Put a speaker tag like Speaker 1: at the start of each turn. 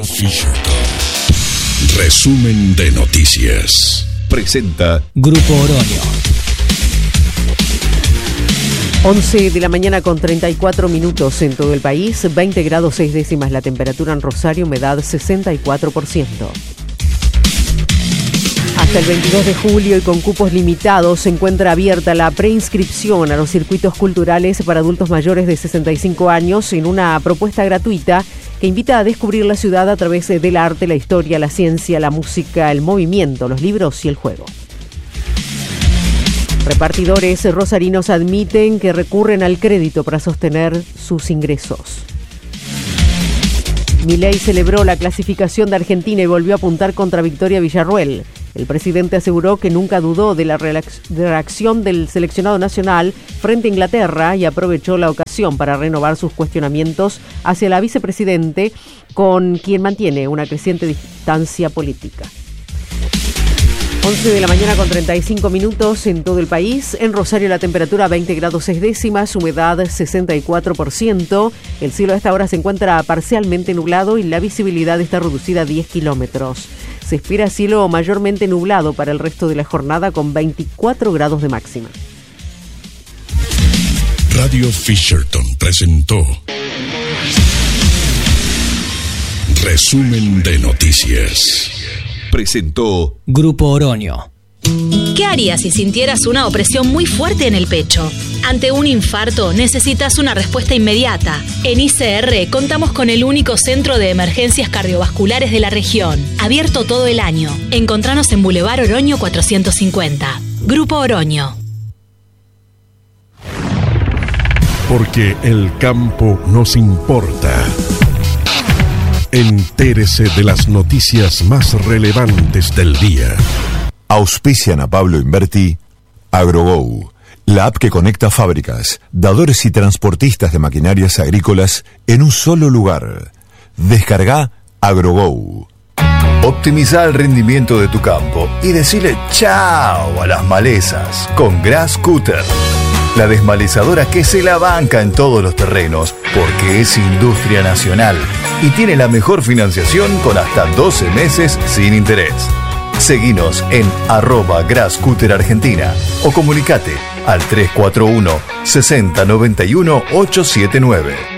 Speaker 1: Fisherton. Resumen de noticias. Presenta
Speaker 2: Grupo Oroño.
Speaker 3: 11 de la mañana con 34 minutos en todo el país, 20 grados 6 décimas la temperatura en Rosario, humedad 64%. Hasta el 22 de julio y con cupos limitados se encuentra abierta la preinscripción a los circuitos culturales para adultos mayores de 65 años en una propuesta gratuita que invita a descubrir la ciudad a través del arte, la historia, la ciencia, la música, el movimiento, los libros y el juego. Repartidores rosarinos admiten que recurren al crédito para sostener sus ingresos. Milei celebró la clasificación de Argentina y volvió a apuntar contra Victoria Villarruel. El presidente aseguró que nunca dudó de la reacción del seleccionado nacional frente a Inglaterra y aprovechó la ocasión para renovar sus cuestionamientos hacia la vicepresidente, con quien mantiene una creciente distancia política. 11 de la mañana con 35 minutos en todo el país. En Rosario la temperatura 20 grados 6 décimas, humedad 64%. El cielo a esta hora se encuentra parcialmente nublado y la visibilidad está reducida a 10 kilómetros. Se espera cielo mayormente nublado para el resto de la jornada con 24 grados de máxima.
Speaker 1: Radio Fisherton presentó Resumen de noticias. Presentó
Speaker 2: Grupo Oroño.
Speaker 4: ¿Qué harías si sintieras una opresión muy fuerte en el pecho? Ante un infarto necesitas una respuesta inmediata. En ICR contamos con el único centro de emergencias cardiovasculares de la región, abierto todo el año. Encontranos en Boulevard Oroño 450. Grupo Oroño.
Speaker 1: Porque el campo nos importa. Entérese de las noticias más relevantes del día.
Speaker 5: Auspician a Pablo Inverti, AgroGo, la app que conecta fábricas, dadores y transportistas de maquinarias agrícolas en un solo lugar. Descarga AgroGo.
Speaker 6: Optimiza el rendimiento de tu campo y decile chao a las malezas con Grass Cutter. La desmalezadora que se la banca en todos los terrenos porque es industria nacional y tiene la mejor financiación con hasta 12 meses sin interés. Seguinos en @GrassCutterArgentina o comunicate al 341 6091 879.